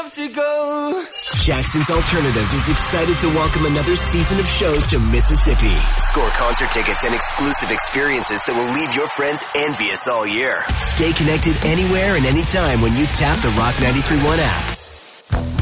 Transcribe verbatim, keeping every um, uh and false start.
have to go. Jackson's Alternative is excited to welcome another season of shows to Mississippi. Score concert tickets and exclusive experiences that will leave your friends envious all year. Stay connected anywhere and anytime when you tap the Rock ninety-three point one app.